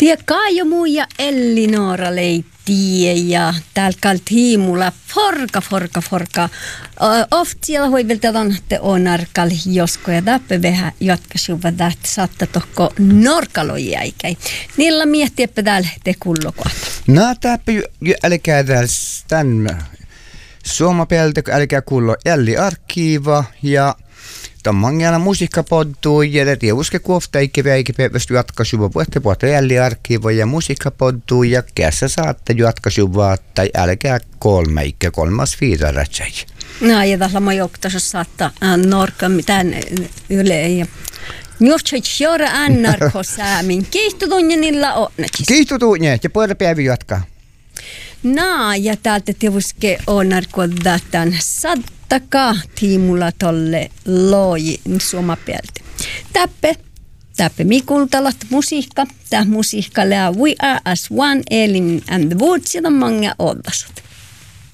Tie Kaajo muu ja Elli-Noora leittiä ja täällä kaltiimulla forka. Oftsialla hoiveltaton te on arkal josko ja täppä vähän jatkasuva tähtä saatta tohko norkaloja ikäi. Niillä miettiäpä täällä te kullokohta. No täppä älkää täällä tämän suomapeltä älkää kullo jälli arkiiva ja Tammangella musiikkapoddu ja tietysti kuofta eikä päivästä jatkasuva puhutte jälli arkiiva ja musiikkapoddu ja kässä saatte jatkasuva tai älkää kolmas viidarätsei. No ja tällä mä jouktaisi saattaa norka mitään yle ja Nuotsait jora annarko säämin. Kiihtutunne niillä onnettis. Kiihtutunne ja puolella päivä jatkaa. No ja täältä tietysti onnarko datan sattaka tiimulla tolle loji suomapelti. Täppe mikultalat musiikka. Tää musiikka lää We Are As One, Elin and the Woods ja mange oddasut.